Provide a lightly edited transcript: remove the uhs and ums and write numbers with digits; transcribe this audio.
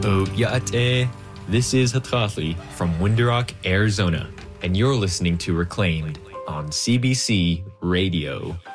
Oh, Ya'ate. This is Hatrathli from Window-Rock, Arizona, and you're listening to Reclaimed on CBC Radio.